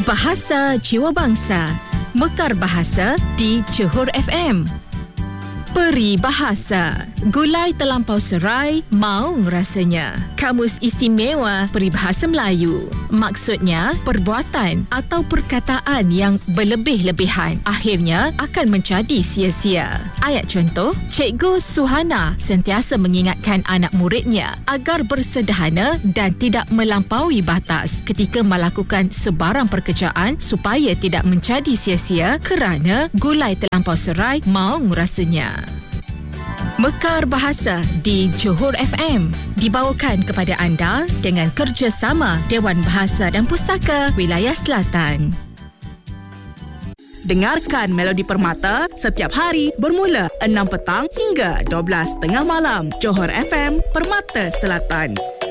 Bahasa Jiwa Bangsa. Mekar Bahasa di Johor FM. Peribahasa. Gulai terlampau serai, maung rasanya. Kamus Istimewa Peribahasa Melayu. Maksudnya, perbuatan atau perkataan yang berlebih-lebihan akhirnya akan menjadi sia-sia. Ayat contoh, Cikgu Suhana sentiasa mengingatkan anak muridnya agar bersederhana dan tidak melampaui batas ketika melakukan sebarang pekerjaan supaya tidak menjadi sia-sia kerana gulai terlampau serai, maung rasanya. Mekar Bahasa di Johor FM dibawakan kepada anda dengan kerjasama Dewan Bahasa dan Pustaka Wilayah Selatan. Dengarkan Melodi Permata setiap hari bermula 6 petang hingga 12 tengah malam. Johor FM, Permata Selatan.